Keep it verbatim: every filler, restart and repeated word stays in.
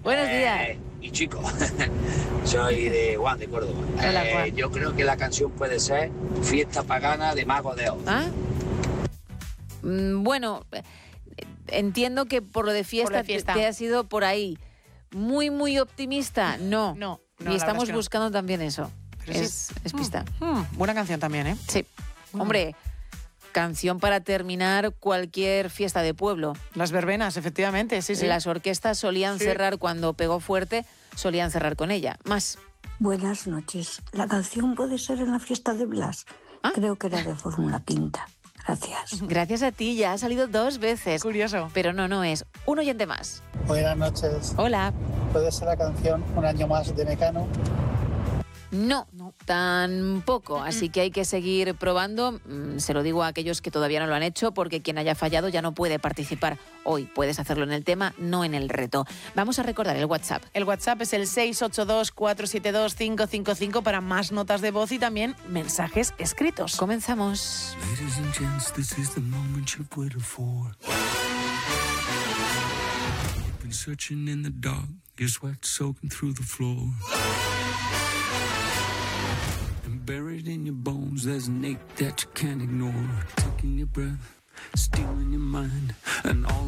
Buenos días. Eh, y chico, soy de Juan de Córdoba. Hola, Eh, Juan. yo creo que la canción puede ser Fiesta Pagana de Mago de Oz. ¿Ah? Mm, Bueno, eh, entiendo que por lo de fiesta, Por lo de te- fiesta. Te, has ido por ahí. Muy, muy optimista, no. No, no, y la verdad estamos es que no. buscando también eso. Pero sí. Es, es pista. Mm, mm, buena canción también, ¿eh? Sí. Hombre, canción para terminar cualquier fiesta de pueblo. Las verbenas, efectivamente, sí, sí. Las orquestas solían Sí. cerrar cuando pegó fuerte, solían cerrar con ella. Más. Buenas noches. La canción puede ser en la fiesta de Blas. ¿Ah? Creo que era de Fórmula Quinta. Gracias. Gracias a ti, ya ha salido dos veces. Curioso. Pero no, no es. Un oyente más. Buenas noches. Hola. ¿Puede ser la canción Un año más de Mecano? No, tampoco. Así que hay que seguir probando. Mm, Se lo digo a aquellos que todavía no lo han hecho, porque quien haya fallado ya no puede participar hoy. Puedes hacerlo en el tema, no en el reto. Vamos a recordar el WhatsApp. El WhatsApp es el seis ocho dos, cuatro siete dos, cinco cinco cinco para más notas de voz y también mensajes escritos. Comenzamos. Ladies and gents, this is the moment you've waited for. You've been searching in the dark, your sweat soaking through the floor. And buried in your bones, there's an ache that you can't ignore. Taking your breath, stealing your mind, and all